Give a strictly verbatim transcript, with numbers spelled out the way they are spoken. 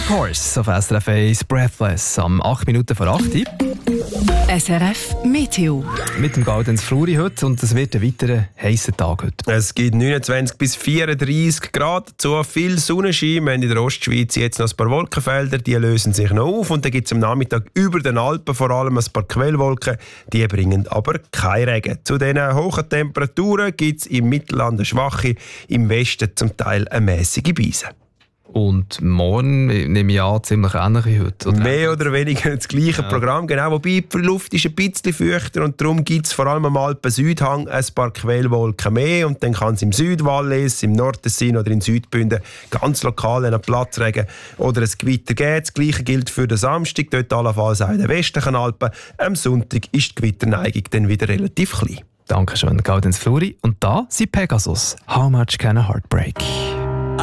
Dark Horse auf S R F eins Breathless am acht Minuten vor acht. S R F Meteo. Mit dem Gaudenz Fluri heute und es wird ein weiterer heißer Tag heute. Es gibt neunundzwanzig bis vierunddreissig Grad, dazu viel Sonnenschein. Wir haben in der Ostschweiz jetzt noch ein paar Wolkenfelder, die lösen sich noch auf. Und dann gibt es am Nachmittag über den Alpen vor allem ein paar Quellwolken, die bringen aber keinen Regen. Zu diesen hohen Temperaturen gibt es im Mittelland eine schwache, im Westen zum Teil eine mäßige Beise. Und morgen nehme ich an, ziemlich ähnlich wie heute. Oder Mehr oder weniger das gleiche ja. Programm, genau. Wobei die Luft ist ein bisschen feuchter und darum gibt es vor allem am Alpen-Südhang ein paar Quellwolken mehr. Und dann kann es im Südwallis, im Nordtessin oder in Südbünden ganz lokal einen Platzregen oder ein Gewitter geben. Das Gleiche gilt für den Samstag, dort allenfalls auch in den westlichen Alpen. Am Sonntag ist die Gewitterneigung dann wieder relativ klein. Dankeschön, Gaudenz Fluri. Und da sind Pegasus. How much can a heart break?